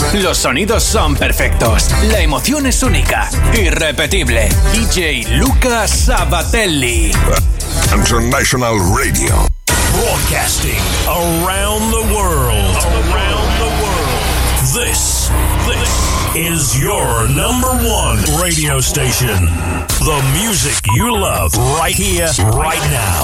Los sonidos son perfectos, la emoción es única, irrepetible. DJ Luca Sabatelli. International Radio. Broadcasting around the world. This is your number one radio station. The music you love right here, right now.